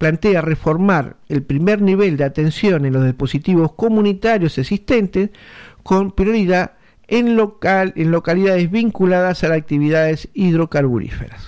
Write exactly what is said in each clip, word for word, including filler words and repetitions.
plantea reformar el primer nivel de atención en los dispositivos comunitarios existentes con prioridad en, local, en localidades vinculadas a las actividades hidrocarburíferas.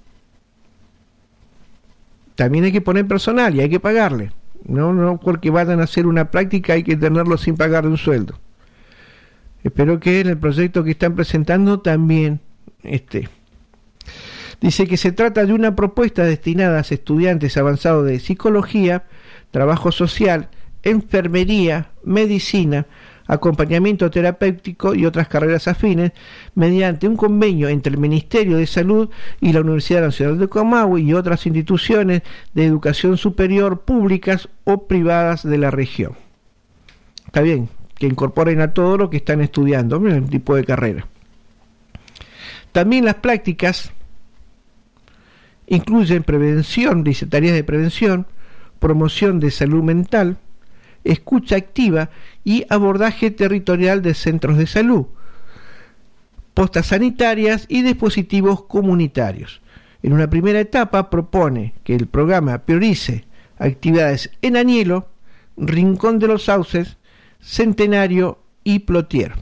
También hay que poner personal y hay que pagarle. No, no porque vayan a hacer una práctica hay que tenerlo sin pagarle un sueldo. Espero que en el proyecto que están presentando también esté. Dice que se trata de una propuesta destinada a estudiantes avanzados de psicología, trabajo social, enfermería, medicina, acompañamiento terapéutico y otras carreras afines, mediante un convenio entre el Ministerio de Salud y la Universidad Nacional de Comahue y otras instituciones de educación superior públicas o privadas de la región. Está bien, que incorporen a todo lo que están estudiando, en el tipo de carrera. También las prácticas incluyen prevención, dice tareas de prevención, promoción de salud mental, escucha activa y abordaje territorial de centros de salud, postas sanitarias y dispositivos comunitarios. En una primera etapa propone que el programa priorice actividades en Añelo, Rincón de los Sauces, Centenario y Plotier.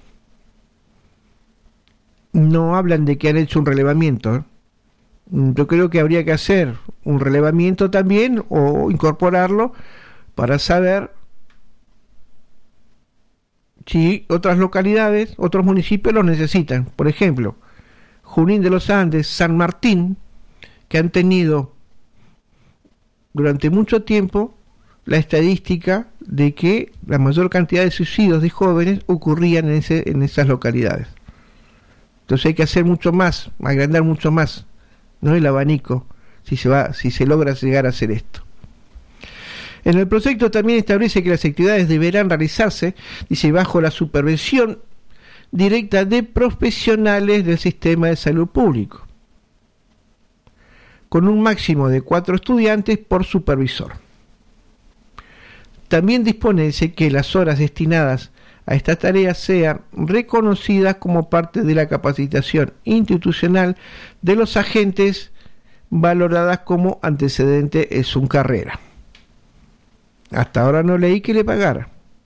No hablan de que han hecho un relevamiento, ¿eh? Yo creo que habría que hacer un relevamiento también o incorporarlo para saber si otras localidades, otros municipios lo necesitan. Por ejemplo, Junín de los Andes, San Martín, que han tenido durante mucho tiempo la estadística de que la mayor cantidad de suicidios de jóvenes ocurrían en, ese, en esas localidades. Entonces hay que hacer mucho más, agrandar mucho más, ¿no? El abanico, si se va, si se logra llegar a hacer esto. En el proyecto también establece que las actividades deberán realizarse, dice, bajo la supervisión directa de profesionales del sistema de salud público, con un máximo de cuatro estudiantes por supervisor. También dispone, dice, que las horas destinadas a esta tarea sean reconocidas como parte de la capacitación institucional de los agentes, valoradas como antecedente en su carrera. Hasta ahora no leí que le pagara.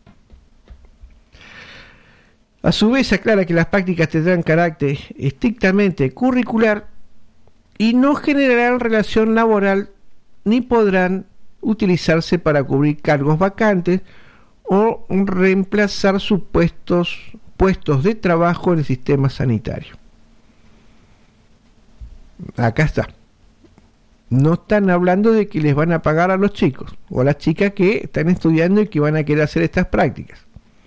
A su vez aclara que las prácticas tendrán carácter estrictamente curricular y no generarán relación laboral ni podrán utilizarse para cubrir cargos vacantes o reemplazar supuestos puestos de trabajo en el sistema sanitario. Acá está. No están hablando de que les van a pagar a los chicos o a las chicas que están estudiando y que van a querer hacer estas prácticas.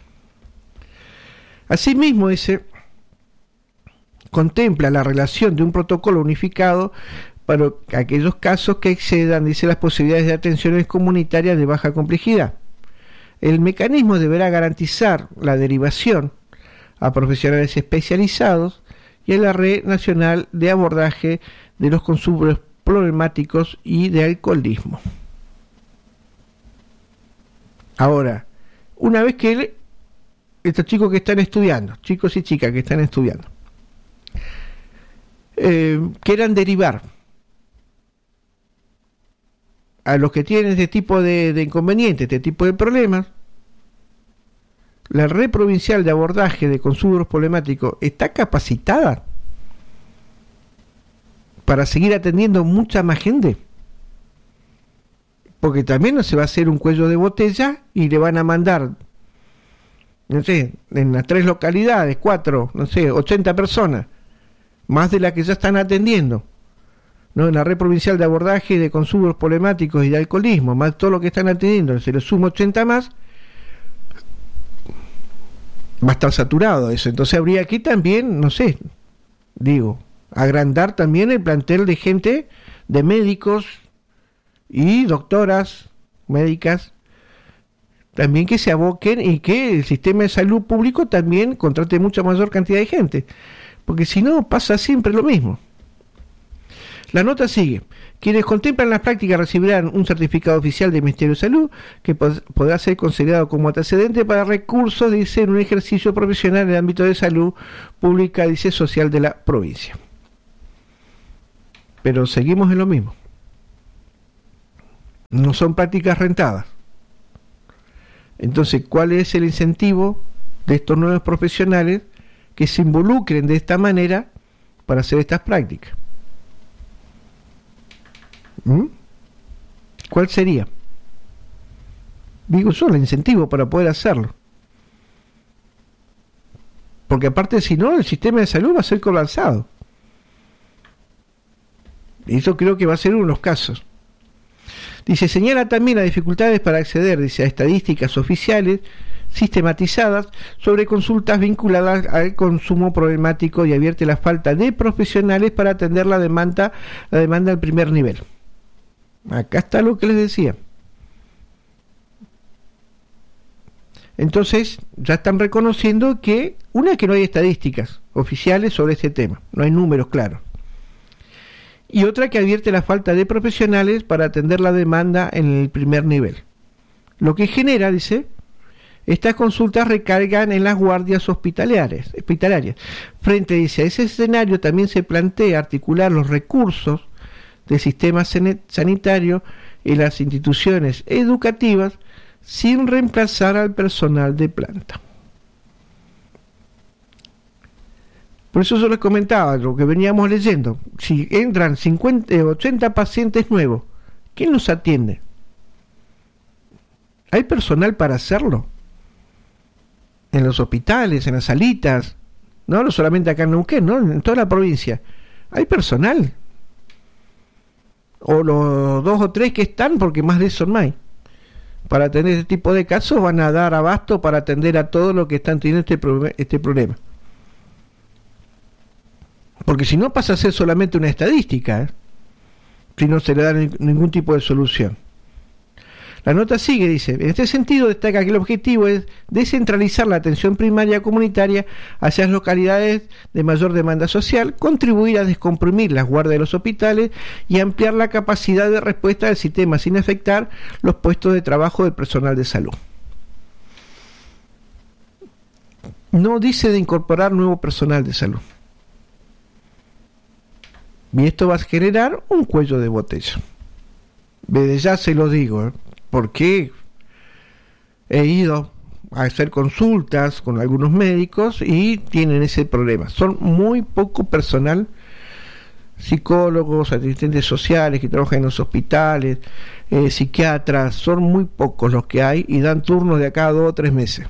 Asimismo, dice, contempla la relación de un protocolo unificado para aquellos casos que excedan, dice, las posibilidades de atenciones comunitarias de baja complejidad. El mecanismo deberá garantizar la derivación a profesionales especializados y a la red nacional de abordaje de los consumos problemáticos y de alcoholismo. Ahora, una vez que él, estos chicos que están estudiando, chicos y chicas que están estudiando, eh, quieran derivar a los que tienen este tipo de, de inconvenientes, este tipo de problemas, la red provincial de abordaje de consumos problemáticos está capacitada para seguir atendiendo mucha más gente, porque también no se va a hacer un cuello de botella y le van a mandar, no sé, en las tres localidades, cuatro, no sé, ochenta personas, más de las que ya están atendiendo, ¿no? En la red provincial de abordaje de consumos problemáticos y de alcoholismo, más todo lo que están atendiendo, se le suma ochenta más, va a estar saturado eso. Entonces habría aquí también, no sé, digo, agrandar también el plantel de gente, de médicos y doctoras médicas, también que se aboquen y que el sistema de salud público también contrate mucha mayor cantidad de gente, porque si no pasa siempre lo mismo. La nota sigue. Quienes contemplan las prácticas recibirán un certificado oficial del Ministerio de Salud que pod- podrá ser considerado como antecedente para recursos, dice, en un ejercicio profesional en el ámbito de salud pública, dice, social de la provincia. Pero seguimos en lo mismo. no son prácticas rentadas. Entonces, ¿cuál es el incentivo de estos nuevos profesionales que se involucren de esta manera para hacer estas prácticas? ¿Mm? ¿Cuál sería? Digo, solo el incentivo para poder hacerlo. Porque aparte, si no, el sistema de salud va a ser colapsado. Y eso creo que va a ser uno de los casos. Dice, señala también las dificultades para acceder, dice, a estadísticas oficiales sistematizadas sobre consultas vinculadas al consumo problemático y advierte la falta de profesionales para atender la demanda, la demanda al primer nivel. Acá está lo que les decía. Entonces, ya están reconociendo que, una, que no hay estadísticas oficiales sobre este tema, no hay números claros. Y otra, que advierte la falta de profesionales para atender la demanda en el primer nivel. Lo que genera, dice, estas consultas recargan en las guardias hospitalarias. hospitalarias. Frente, dice, a ese escenario también se plantea articular los recursos del sistema sanitario en las instituciones educativas sin reemplazar al personal de planta. Por eso yo les comentaba lo que veníamos leyendo. Si entran cincuenta, ochenta pacientes nuevos, ¿quién los atiende? ¿Hay personal para hacerlo? En los hospitales, en las salitas, no, no solamente acá en Neuquén, ¿no? En toda la provincia. ¿Hay personal? O los dos o tres que están, porque más de eso no hay. Para atender este tipo de casos van a dar abasto para atender a todos los que están teniendo este, pro- este problema. Porque si no pasa a ser solamente una estadística, ¿eh? Si no se le da ni- ningún tipo de solución. La nota sigue, dice, en este sentido destaca que el objetivo es descentralizar la atención primaria comunitaria hacia las localidades de mayor demanda social, contribuir a descomprimir las guardias de los hospitales y ampliar la capacidad de respuesta del sistema sin afectar los puestos de trabajo del personal de salud. No dice de incorporar nuevo personal de salud. Y esto va a generar un cuello de botella. Desde ya se lo digo, ¿eh? Porque he ido a hacer consultas con algunos médicos y tienen ese problema. Son muy poco personal, psicólogos, asistentes sociales que trabajan en los hospitales, eh, psiquiatras, son muy pocos los que hay y dan turnos de acá a dos o tres meses.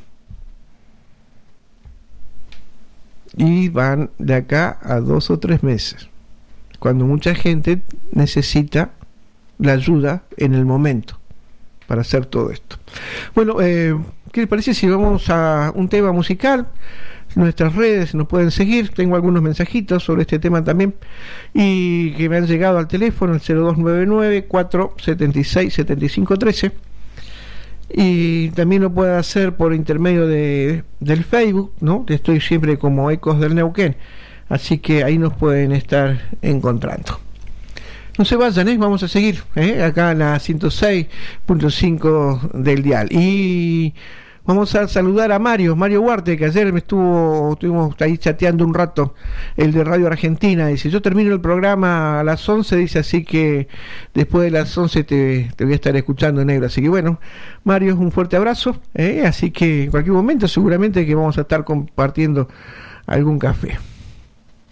Y van de acá a dos o tres meses, cuando mucha gente necesita la ayuda en el momento para hacer todo esto. Bueno, eh, ¿qué les parece si vamos a un tema musical? Nuestras redes nos pueden seguir, tengo algunos mensajitos sobre este tema también y que me han llegado al teléfono, el cero dos nueve nueve, cuatro siete seis, siete cinco uno tres, y también lo pueden hacer por intermedio de del Facebook, ¿no? Estoy siempre como Ecos del Neuquén, así que ahí nos pueden estar encontrando. No se vayan, ¿eh? Vamos a seguir ¿eh? acá en la ciento seis punto cinco del dial. Y vamos a saludar a Mario, Mario Huarte, que ayer me estuvo, estuvimos ahí chateando un rato, el de Radio Argentina. Dice, yo termino el programa a las once, dice, así que después de las once te, te voy a estar escuchando, negro. Así que bueno, Mario, un fuerte abrazo, ¿eh? Así que en cualquier momento seguramente que vamos a estar compartiendo algún café.